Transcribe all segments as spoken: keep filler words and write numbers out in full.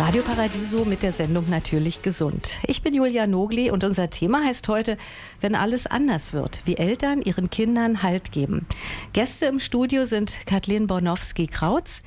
Radio Paradiso mit der Sendung Natürlich gesund. Ich bin Julia Nogli und unser Thema heißt heute, wenn alles anders wird, wie Eltern ihren Kindern Halt geben. Gäste im Studio sind Kathleen Bornowski-Krautz,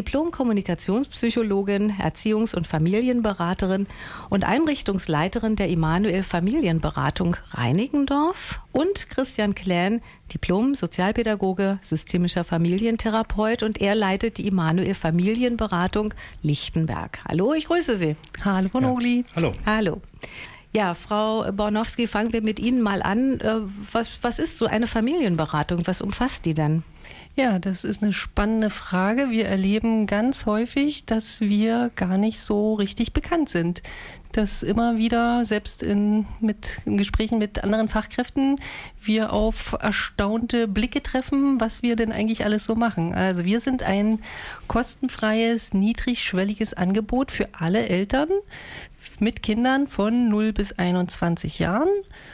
Diplom-Kommunikationspsychologin, Erziehungs- und Familienberaterin und Einrichtungsleiterin der Immanuel Familienberatung Reinickendorf, und Christian Klähn, Diplom-Sozialpädagoge, systemischer Familientherapeut, und er leitet die Immanuel Familienberatung Lichtenberg. Hallo, ich grüße Sie. Hallo, Frau Nogli. Ja, hallo. Hallo. Ja, Frau Bornowski, fangen wir mit Ihnen mal an. Was, was ist so eine Familienberatung? Was umfasst die denn? Ja, das ist eine spannende Frage. Wir erleben ganz häufig, dass wir gar nicht so richtig bekannt sind. Dass immer wieder, selbst in, mit, in Gesprächen mit anderen Fachkräften, wir auf erstaunte Blicke treffen, was wir denn eigentlich alles so machen. Also wir sind ein kostenfreies, niedrigschwelliges Angebot für alle Eltern mit Kindern von null bis einundzwanzig Jahren.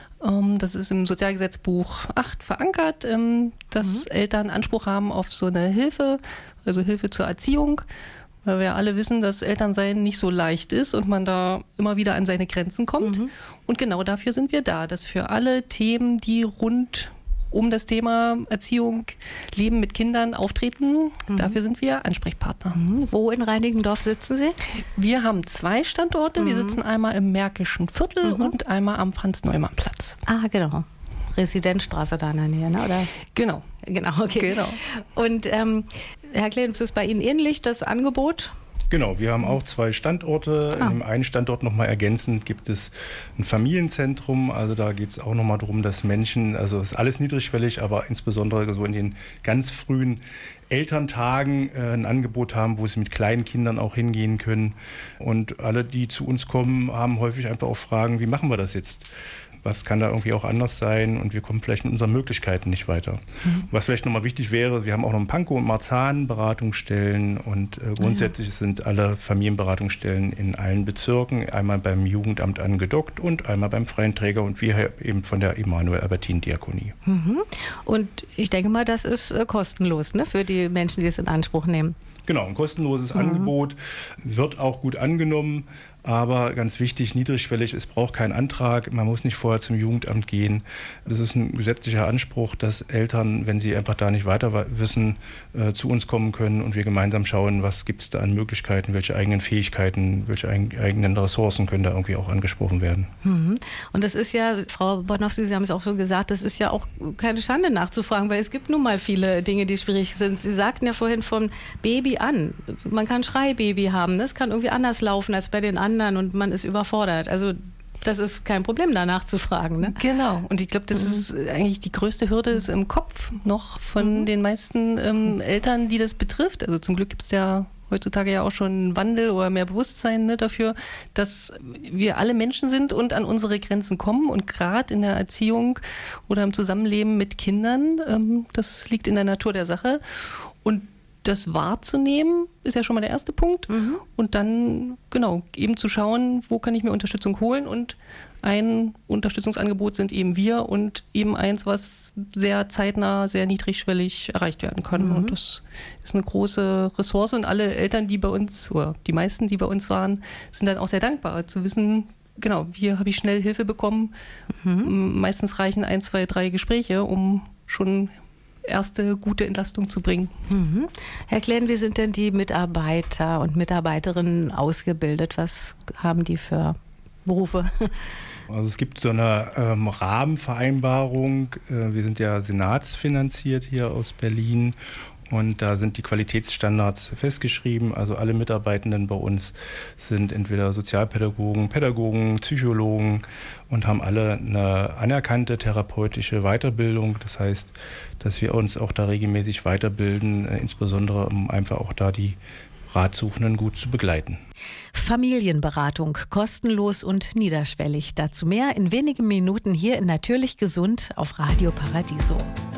Das ist im Sozialgesetzbuch acht verankert, dass mhm. Eltern Anspruch haben auf so eine Hilfe, also Hilfe zur Erziehung, weil wir alle wissen, dass Elternsein nicht so leicht ist und man da immer wieder an seine Grenzen kommt. Mhm. Und genau dafür sind wir da, dass für alle Themen, die rund um das Thema Erziehung, Leben mit Kindern auftreten, mhm. dafür sind wir Ansprechpartner. Mhm. Wo in Reinickendorf sitzen Sie? Wir haben zwei Standorte. Mhm. Wir sitzen einmal im Märkischen Viertel mhm. und einmal am Franz-Neumann-Platz. Ah, genau. Residenzstraße da in der Nähe, ne? Oder? Genau. Genau, okay. Genau. Und ähm, Herr Klähn, ist es bei Ihnen ähnlich, das Angebot? Genau, wir haben auch zwei Standorte. Ah. In dem einen Standort nochmal ergänzend gibt es ein Familienzentrum. Also da geht es auch nochmal darum, dass Menschen, also es ist alles niedrigschwellig, aber insbesondere so in den ganz frühen Elterntagen äh, ein Angebot haben, wo sie mit kleinen Kindern auch hingehen können. Und alle, die zu uns kommen, haben häufig einfach auch Fragen, wie machen wir das jetzt? Was kann da irgendwie auch anders sein? Und wir kommen vielleicht mit unseren Möglichkeiten nicht weiter. Mhm. Was vielleicht nochmal wichtig wäre, wir haben auch noch in Pankow und Marzahn Beratungsstellen und äh, grundsätzlich mhm. sind alle Familienberatungsstellen in allen Bezirken, einmal beim Jugendamt angedockt und einmal beim freien Träger und wir eben von der Immanuel Albertine Diakonie. Mhm. Und ich denke mal, das ist äh, kostenlos, ne, für die Menschen, die es in Anspruch nehmen. Genau, ein kostenloses mhm. Angebot, wird auch gut angenommen. Aber ganz wichtig, niedrigschwellig, es braucht keinen Antrag, man muss nicht vorher zum Jugendamt gehen. Das ist ein gesetzlicher Anspruch, dass Eltern, wenn sie einfach da nicht weiter wissen, äh, zu uns kommen können und wir gemeinsam schauen, was gibt es da an Möglichkeiten, welche eigenen Fähigkeiten, welche eigenen Ressourcen können da irgendwie auch angesprochen werden. Mhm. Und das ist ja, Frau Bornowski, Sie haben es auch schon gesagt, das ist ja auch keine Schande nachzufragen, weil es gibt nun mal viele Dinge, die schwierig sind. Sie sagten ja vorhin vom Baby an. Man kann Schreibaby haben, das kann irgendwie anders laufen als bei den anderen. Und man ist überfordert. Also das ist kein Problem, danach zu fragen. Ne? Genau. Und ich glaube, das mhm. ist eigentlich die größte Hürde ist im Kopf noch von mhm. den meisten ähm, Eltern, die das betrifft. Also zum Glück gibt es ja heutzutage ja auch schon einen Wandel oder mehr Bewusstsein, ne, dafür, dass wir alle Menschen sind und an unsere Grenzen kommen. Und gerade in der Erziehung oder im Zusammenleben mit Kindern, ähm, das liegt in der Natur der Sache. Und das wahrzunehmen, ist ja schon mal der erste Punkt. Mhm. Und dann, genau, eben zu schauen, wo kann ich mir Unterstützung holen. Und ein Unterstützungsangebot sind eben wir und eben eins, was sehr zeitnah, sehr niedrigschwellig erreicht werden kann. Mhm. Und das ist eine große Ressource. Und alle Eltern, die bei uns, oder die meisten, die bei uns waren, sind dann auch sehr dankbar zu wissen, genau, hier habe ich schnell Hilfe bekommen. Mhm. Meistens reichen ein, zwei, drei Gespräche, um schon erste gute Entlastung zu bringen. Mhm. Herr Klähn, wie sind denn die Mitarbeiter und Mitarbeiterinnen ausgebildet? Was haben die für Berufe? Also es gibt so eine ähm, Rahmenvereinbarung. Äh, wir sind ja senatsfinanziert hier aus Berlin. Und da sind die Qualitätsstandards festgeschrieben. Also alle Mitarbeitenden bei uns sind entweder Sozialpädagogen, Pädagogen, Psychologen und haben alle eine anerkannte therapeutische Weiterbildung. Das heißt, dass wir uns auch da regelmäßig weiterbilden, insbesondere um einfach auch da die Ratsuchenden gut zu begleiten. Familienberatung, kostenlos und niederschwellig. Dazu mehr in wenigen Minuten hier in Natürlich gesund auf Radio Paradiso.